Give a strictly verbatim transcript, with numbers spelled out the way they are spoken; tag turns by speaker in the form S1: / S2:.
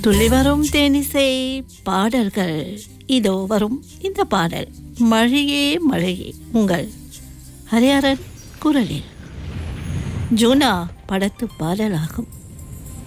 S1: துள்ளி வரும் தேனிசை பாடல்கள். இதோ வரும் இந்த பாடல் மழையே மழையே உங்கள் ஹரிஹரன் குரலில். ஜூனா படத்து பாடலாகும்.